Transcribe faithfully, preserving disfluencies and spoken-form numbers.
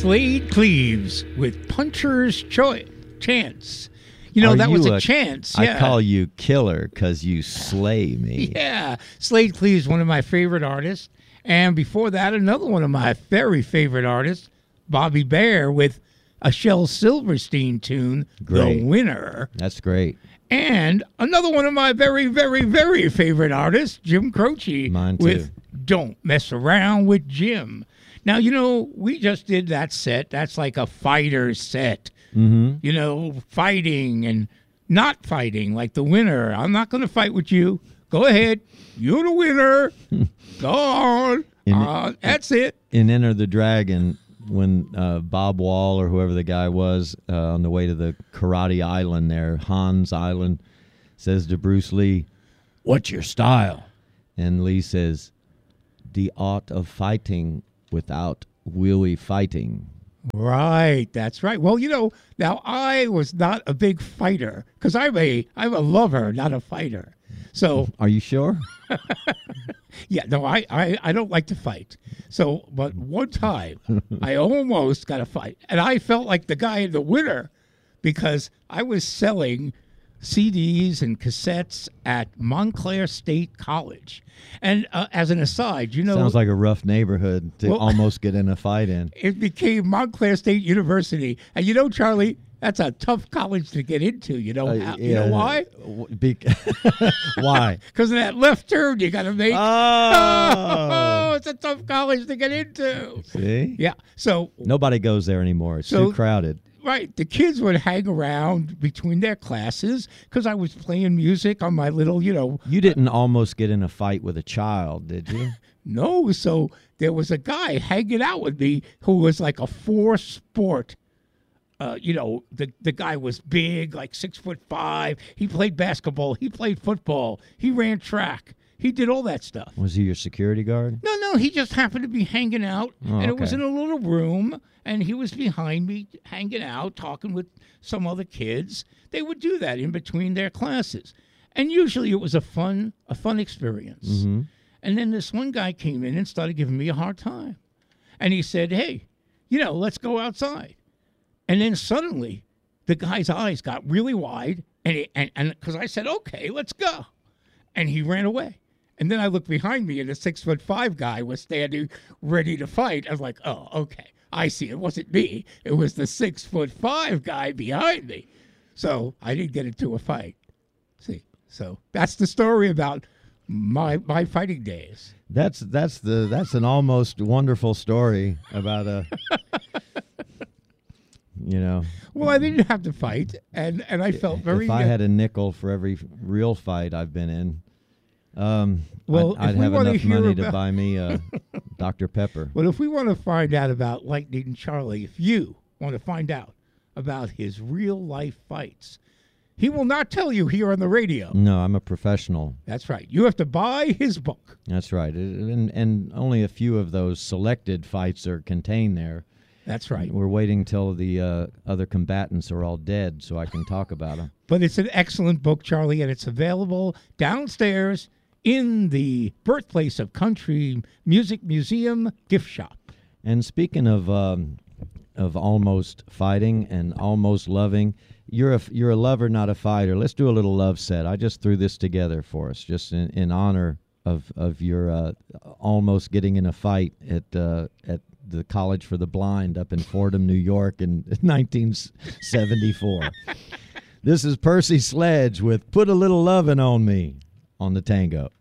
Slade Cleaves with Puncher's Choi- Chance. You know, Are that you was a, a- chance. I Yeah. call you killer because you slay me. Yeah. Slade Cleaves, one of my favorite artists. And before that, another one of my very favorite artists, Bobby Bare, with a Shel Silverstein tune, Great. The Winner. That's great. And another one of my very, very, very favorite artists, Jim Croce, Mine too. with Don't Mess Around with Jim. Now, you know, we just did that set. That's like a fighter set. Mm-hmm. You know, fighting and not fighting, like The Winner. I'm not going to fight with you. Go ahead. You're the winner. Go on. In- Uh, that's it. In Enter the Dragon, when uh, Bob Wall or whoever the guy was uh, on the way to the Karate Island there, Hans Island, says to Bruce Lee, "What's your style?" And Lee says, "The art of fighting without really fighting." Right, that's right. Well, you know, now I was not a big fighter because I'm a I'm a lover, not a fighter. So Are you sure? yeah, no, I, I I don't like to fight. So, but one time I almost got a fight, and I felt like the guy in The Winner because I was selling C Ds and cassettes at Montclair State College. And uh, as an aside, you know, Sounds like a rough neighborhood to Well- almost get in a fight in. it became Montclair State University. And you know, Charlie, that's a tough college to get into. You know, Uh, how, you know yeah. why? W- Be- Why? Because of that left turn you got to make. Oh. it's a tough college to get into. See? Yeah. So, Nobody goes there anymore. It's So- too crowded. right, the kids would hang around between their classes because I was playing music on my little, you know, You didn't almost get in a fight with a child, did you? no. So there was a guy hanging out with me who was like a four sport. Uh, you know, the the guy was big, like six foot five. He played basketball. He played football. He ran track. He did all that stuff. Was he your security guard? No, no, he just happened to be hanging out, Oh, and it was okay. in a little room, and he was behind me hanging out, talking with some other kids. They would do that in between their classes, and usually it was a fun, a fun experience. Mm-hmm. And then this one guy came in and started giving me a hard time, and he said, "Hey, you know, let's go outside." And then suddenly, the guy's eyes got really wide, and he, and and because I said, "Okay, let's go," and he ran away. And then I looked behind me, and a six foot five guy was standing ready to fight. I was like, "Oh, okay, I see. It wasn't me. It was the six foot five guy behind me." So I didn't get into a fight. See, so that's the story about my my fighting days. That's that's the that's an almost wonderful story about a you know. Well, I didn't have to fight, and and I felt very. If I had a nickel for every real fight I've been in, um, Well, I'd, if I'd we have wanna enough hear money about- to buy me a Doctor Pepper. Well, if we want to find out about Lightning Charlie, if you want to find out about his real life fights, he will not tell you here on the radio. No, I'm a professional. That's right. You have to buy his book. That's right, and and only a few of those selected fights are contained there. That's right. We're waiting till the uh, other combatants are all dead so I can talk about them. But it's an excellent book, Charlie, and it's available downstairs in the Birthplace of Country Music Museum gift shop. And speaking of um, of almost fighting and almost loving, you're a you're a lover, not a fighter. Let's do a little love set. I just threw this together for us, just in, in honor of of your uh, almost getting in a fight at uh, at the College for the Blind up in Fordham, New York, in nineteen seventy-four. This is Percy Sledge with "Put a Little Lovin' on Me" on the Tango.